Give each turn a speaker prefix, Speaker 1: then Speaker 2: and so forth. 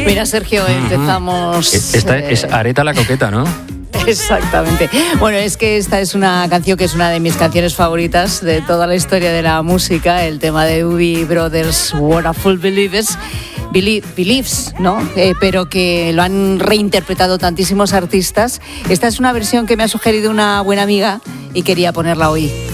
Speaker 1: Mira, Sergio, empezamos...
Speaker 2: Esta es Areta la Coqueta, ¿no?
Speaker 1: Exactamente. Bueno, es que esta es una canción que es una de mis canciones favoritas de toda la historia de la música, el tema de Doobie Brothers, Wonderful Beliefs, ¿no? Pero que lo han reinterpretado tantísimos artistas. Esta es una versión que me ha sugerido una buena amiga y quería ponerla hoy.